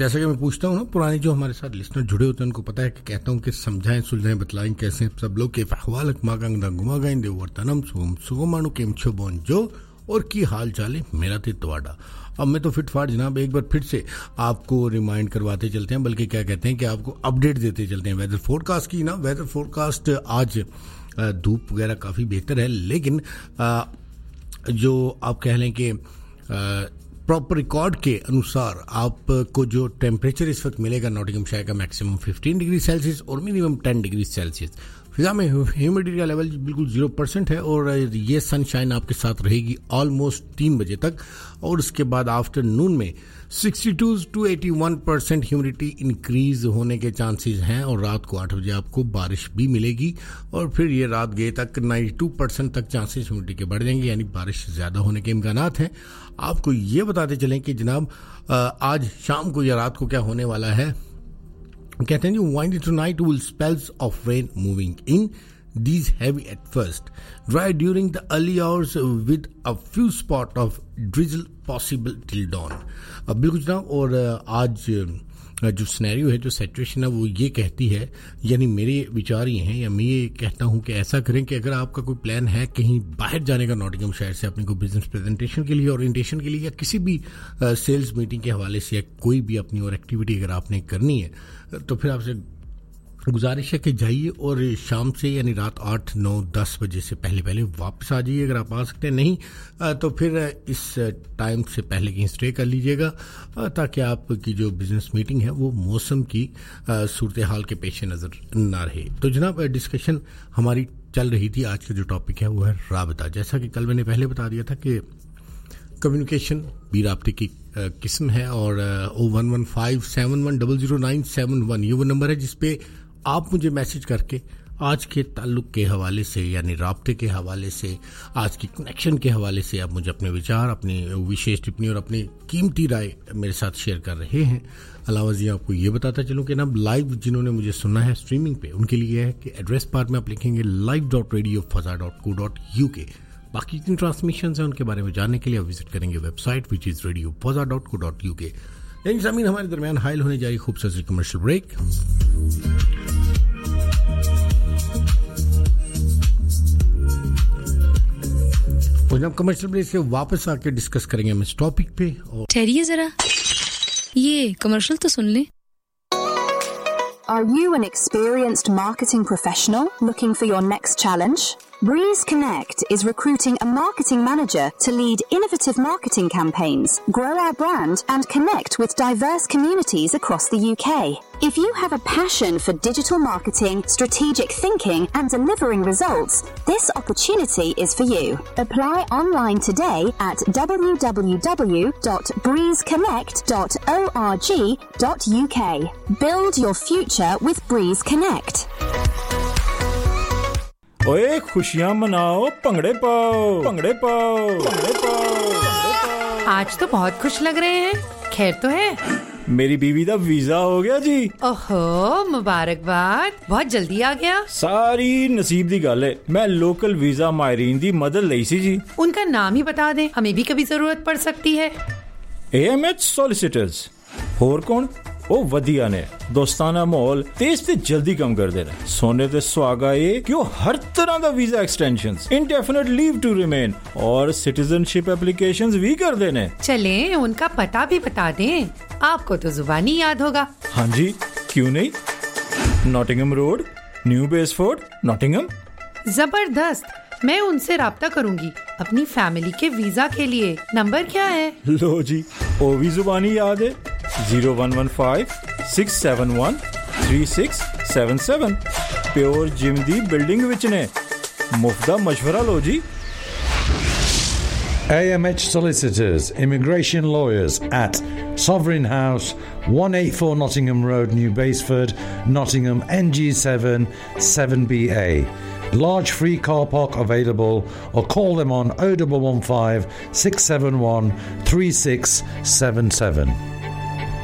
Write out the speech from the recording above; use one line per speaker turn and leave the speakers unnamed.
जैसा कि मैं पूछता हूँ ना, पुराने जो हमारे साथ लिसनर जुड़े होते हैं उनको पता है कि कहता हूँ कि समझाएं सुलझाएं बतलाएं कैसे सब लोग के फहवाल मागंग गुमागाइन देवर्तनम सुगम सुगमानु केम छो बोंजो और की हाल चाले मेरा थे तवाड़ा। अब मैं तो फिटफाट जनाब एक बार फिर से आपको रिमाइंड करवाते चलते हैं, बल्कि क्या कहते हैं कि आपको अपडेट देते चलते हैं वेदर फोरकास्ट की ना। वेदर फोरकास्ट आज धूप वगैरह काफ़ी बेहतर है, लेकिन जो आप कह लें कि प्रॉपर रिकॉर्ड के अनुसार आपको जो टेम्परेचर इस वक्त मिलेगा नॉटिंघमशायर का मैक्सिमम 15 डिग्री सेल्सियस और मिनिमम 10 डिग्री सेल्सियस। फिजा में ह्यूमिडिटी का लेवल बिल्कुल 0% है और ये सनशाइन आपके साथ रहेगी ऑलमोस्ट 3 बजे तक, और उसके बाद आफ्टरनून में 62 to 81% ह्यूमिडिटी इंक्रीज होने के चांसेस हैं और रात को 8 बजे आपको बारिश भी मिलेगी और फिर ये रात गए तक 92% तक चांसेस ह्यूमिडिटी के बढ़ जाएंगे, यानी बारिश ज़्यादा होने के इम्कानात हैं। आपको ये बताते चलें कि जनाब आज शाम को या रात को क्या होने वाला है। कहते हैं जी windy tonight will spells of rain moving in, these heavy at first, dry during the early hours with a few spot of drizzle possible till dawn। अब बिल्कुल जनाब, और आज जो सिनेरियो है, जो सिचुएशन है, वो ये कहती है, यानी मेरे विचार ये हैं, या मैं ये कहता हूँ कि ऐसा करें कि अगर आपका कोई प्लान है कहीं बाहर जाने का नॉटिंघमशायर से अपनी कोई बिजनेस प्रेजेंटेशन के लिए, ओरिएंटेशन के लिए, या किसी भी सेल्स मीटिंग के हवाले से, या कोई भी अपनी और एक्टिविटी अगर आपने करनी है, तो फिर आपसे गुजारिश है कि जाइए और शाम से यानी रात 8, 9, 10 बजे से पहले पहले वापस आ जाइए अगर आप आ सकते हैं। नहीं तो फिर इस टाइम से पहले कहीं स्टे कर लीजिएगा, ताकि आपकी जो बिजनेस मीटिंग है वो मौसम की सूरत हाल के पेश नज़र ना रहे। तो जनाब डिस्कशन हमारी चल रही थी, आज का जो टॉपिक है वो है राबता। जैसा कि कल मैंने पहले बता दिया था कि कम्युनिकेशन भी राब्ते की किस्म है, और 01157100971 ये वो नंबर है जिसपे आप मुझे मैसेज करके आज के ताल्लुक के हवाले से, यानी राब्ते के हवाले से, आज की कनेक्शन के हवाले से आप मुझे अपने विचार, अपनी विशेष टिप्पणी और अपनी कीमती राय मेरे साथ शेयर कर रहे हैं। अलावा जी आपको ये बताता चलूँ कि ना लाइव जिन्होंने मुझे सुनना है स्ट्रीमिंग पे, उनके लिए है कि एड्रेस बार में आप लिखेंगे live.radiofazza.co.uk। बाकी जितनी ट्रांसमिशन है उनके बारे में जानने के लिए आप विजिट करेंगे वेबसाइट विच इज़ radiofazza.co.uk। लेकिन ज़मीन हमारे दरमियान हाइल होने जाएगी खूबसूरत कमर्शियल ब्रेक। और जब कमर्शियल ब्रेक से वापस आके डिस्कस करेंगे हम इस टॉपिक पे। और
ठहरिए जरा, ये कमर्शियल तो सुन ले।
Are you an experienced marketing professional looking for your next challenge? Breeze Connect is recruiting a marketing manager to lead innovative marketing campaigns, grow our brand, and connect with diverse communities across the UK. If you have a passion for digital marketing, strategic thinking, and delivering results, this opportunity is for you. Apply online today at www.breezeconnect.org.uk. Build your future with Breeze Connect.
ओए खुशियां मनाओ, भंगड़े पाओ, भंगड़े पाओ, भंगड़े पाओ।
आज तो बहुत खुश लग रहे हैं, खैर तो है?
मेरी बीवी दा वीजा हो गया जी।
ओहो, मुबारकबाद, बहुत जल्दी आ गया।
सारी नसीब दी गल है। मैं लोकल वीजा माहिरीन दी मदद लई सी जी।
उनका नाम ही बता दें, हमें भी कभी जरूरत पड़ सकती है।
AMH solicitors. होर कौन? ओ वधिया ने दोस्ताना माहौल, तेज ते जल्दी कम कर देना। सोने ते सुहागा ये कि वो हर तरह का visa extensions, indefinite leave to remain और सिटीजनशिप एप्लीकेशंस भी कर देने।
चलें, उनका पता भी बता दें, आपको तो जुबानी याद होगा।
हाँ जी, क्यों नहीं। Nottingham road, new बेसफोर्ड, Nottingham.
जबरदस्त, मैं उनसे राब्ता करूंगी अपनी फैमिली के वीजा के लिए। नंबर क्या है?
लो जी, वो भी जुबानी याद है। 0115-671-3677। प्योर जिम दी बिल्डिंग विच ने। मुफ्त दा मशवरा लो जी।
AMH Solicitors, Immigration Lawyers at Sovereign House, 184 Nottingham Road, New Basford, Nottingham, NG7 7BA. Large free car park available, or call them on 0115 671 3677.